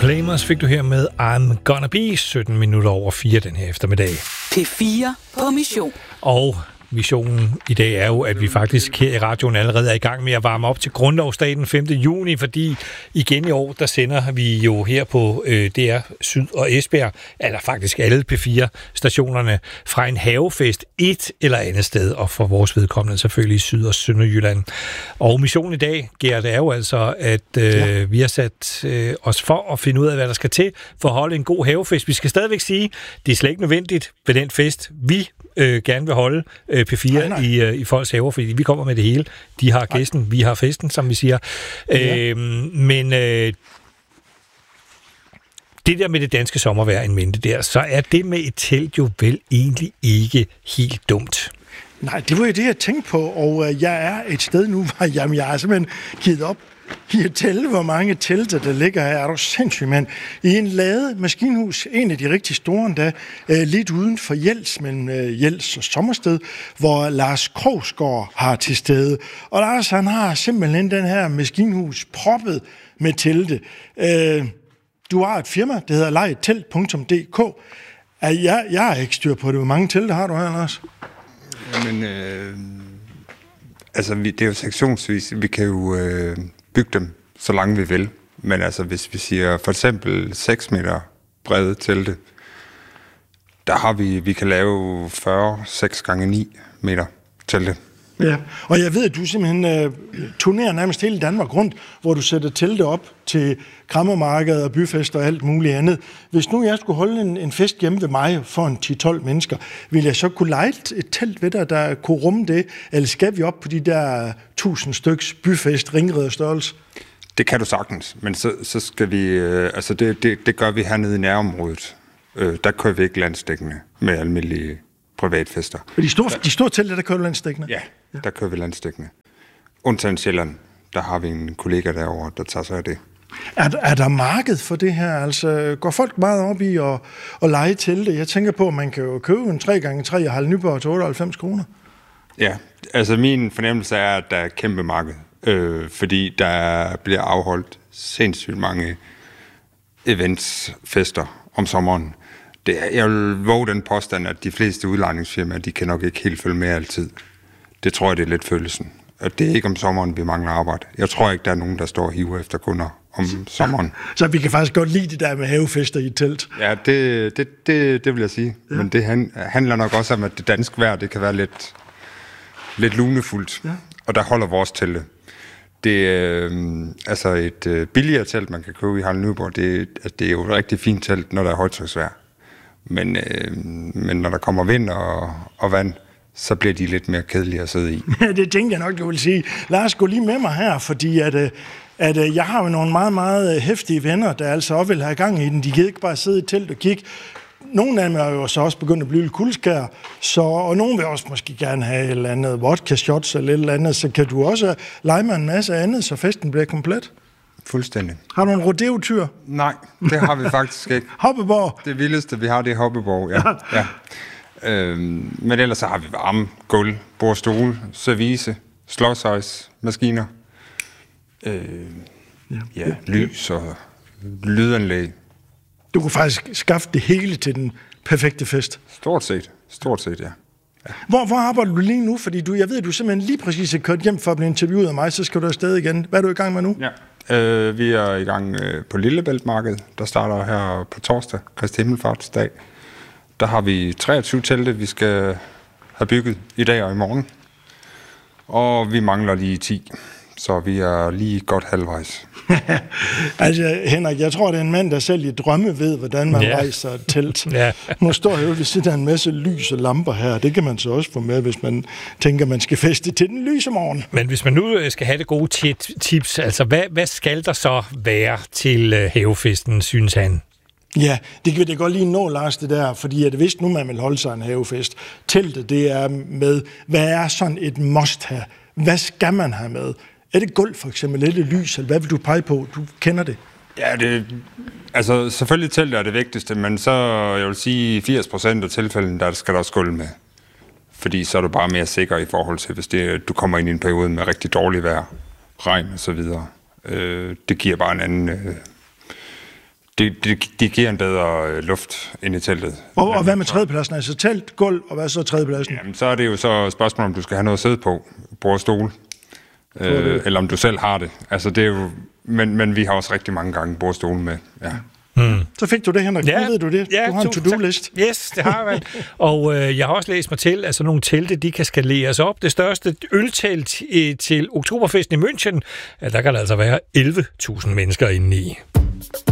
Proclaimers fik du her med I'm Gonna Be, 17 minutter over 4 den her eftermiddag. P4 på mission. Og missionen i dag er jo, at vi faktisk her i radioen allerede er i gang med at varme op til grundlovsdag den 5. juni, fordi igen i år, der sender vi jo her på DR Syd og Esbjerg, eller faktisk alle P4-stationerne, fra en havefest et eller andet sted, og for vores vedkommende selvfølgelig i Syd- og Sønderjylland. Og missionen i dag, Gert, er jo altså, at vi har sat os for at finde ud af, hvad der skal til for at holde en god havefest. Vi skal stadigvæk sige, det er slet ikke nødvendigt ved den fest, vi gerne vil holde P4 i folks haver, fordi vi kommer med det hele. De har gæsten, vi har festen, som vi siger. Ja. Men det der med det danske sommervejr en mente der, så er det med et telt jo vel egentlig ikke helt dumt. Nej, det var jo det, jeg tænkte på, og jeg er et sted nu, hvor jeg har simpelthen givet op i at tælle, hvor mange telte, der ligger her. Er du sindssygt, mand? I en lade maskinhus, en af de rigtig store endda, lidt uden for Jels, mellem Jels og Sommersted, hvor Lars Krogsgaard har til stede. Og Lars, han har simpelthen den her maskinhus proppet med telte. Du har et firma, der hedder lejetelt.dk. Jeg har ikke styr på det. Hvor mange telte har du her, Lars? Jamen, altså, det er jo sektionsvis. Vi kan jo bygge dem, så langt vi vil. Men altså, hvis vi siger for eksempel 6 meter brede telte, der har vi kan lave 40, 6 gange 9 meter telte. Ja, og jeg ved, at du simpelthen turnerer nærmest hele Danmark rundt, hvor du sætter telte op til krammermarkeder og byfester og alt muligt andet. Hvis nu jeg skulle holde en fest hjemme ved mig for en 10-12 mennesker, ville jeg så kunne leje et telt ved dig, der kunne rumme det? Eller skal vi op på de der 1000 styks byfest, ringred størrelse? Det kan du sagtens, men så skal vi... altså det gør vi hernede i nærområdet. Der kører vi ikke landsdækkende med almindelige privatfester. De store telte, der kører du landsdækkende? Ja, der kører vi landsdækkende. Undtagen Sjælland, der har vi en kollega derovre, der tager sig af det. Er der marked for det her? Altså, går folk meget op i at leje telte? Jeg tænker på, at man kan jo købe en 3x3 og Harald Nyborg til 98 kroner. Ja, altså min fornemmelse er, at der er kæmpe marked. Fordi der bliver afholdt sindssygt mange events, fester om sommeren. Jeg vil våge den påstand, at de fleste udlejningsfirmaer, de kan nok ikke helt følge med altid. Det tror jeg, det er lidt følelsen. Og det er ikke om sommeren, vi mangler arbejde. Jeg tror ikke, der er nogen, der står og hiver efter kunder om sommeren. Så vi kan faktisk godt lide det der med havefester i et telt. Ja, det vil jeg sige. Ja. Men det handler nok også om, at det danske vejr, det kan være lidt lunefuldt. Ja. Og der holder vores telte. Det er altså et billigere telt, man kan købe i Harald Nyborg. Det er jo et rigtig fint telt, når der er højtryksvejr. Men når der kommer vind og vand, så bliver de lidt mere kedelige at sidde i. Det tænkte jeg nok, du vil sige. Lars, gå lige med mig her, fordi at jeg har jo nogle meget, meget heftige venner, der altså også vil have gang i den. De kan ikke bare sidde i telt og kigge. Nogle af dem er jo så også begyndt at blive lidt kuldskær, og nogle vil også måske gerne have et eller andet vodka shots eller et eller andet, så kan du også lege med en masse andet, så festen bliver komplet. Fuldstændig. Har du en rodeo-tyr? Nej, det har vi faktisk ikke. Hoppeborg? Det vildeste, vi har, det er Hoppeborg, ja. Men ellers så har vi varme, gulv, bord, stole, service, slåsøjs, maskiner, lys og lydanlæg. Du kunne faktisk skaffe det hele til den perfekte fest. Stort set, ja. Hvor arbejder du lige nu? Fordi jeg ved, at du simpelthen lige præcis er kørt hjem for at blive interviewet af mig, så skal du afsted igen. Hvad er du i gang med nu? Ja. Vi er i gang på Lillebæltmarkedet, der starter her på torsdag, Kristi Himmelfartsdag. Der har vi 23 telte, vi skal have bygget i dag og i morgen. Og vi mangler lige 10, så vi er lige godt halvvejs. Altså, Henrik, jeg tror, det er en mand, der selv i drømme ved, hvordan man rejser et telt. Nu står jeg jo ved siden af en masse lys og lamper her. Det kan man så også få med, hvis man tænker, man skal feste til den lyse morgen. Men hvis man nu skal have det gode tips, altså hvad skal der så være til havefesten, synes han? Ja, det kan vi da godt lige nå, Lars, det der, fordi at hvis nu man vil holde sig en havefest, teltet, det er med, hvad er sådan et must-have? Hvad skal man have med? Er det gulv for eksempel, eller lys, eller hvad vil du pege på? Du kender det. Ja, altså selvfølgelig teltet er det vigtigste, men så jeg vil sige 80% af tilfældene, der skal der også gulv med. Fordi så er du bare mere sikker i forhold til, hvis du kommer ind i en periode med rigtig dårligt vejr, regn og så videre. Det giver bare en anden de giver en bedre luft ind i teltet. Og hvad med tredjepladsen? Altså telt, gulv, og hvad så tredjepladsen? Jamen, så er det jo så spørgsmål, om du skal have noget at sidde på, bord og stol, eller om du selv har det. Altså, det er jo, men vi har også rigtig mange gange bord og stol med, ja. Så fik du det, Henrik. Nu ved du det. Ja, du har en to-do-list. Yes, det har jeg. Og jeg har også læst mig til, at sådan nogle telte, de kan skaleres op. Det største øltelt til Oktoberfesten i München, der kan der altså være 11.000 mennesker inde i.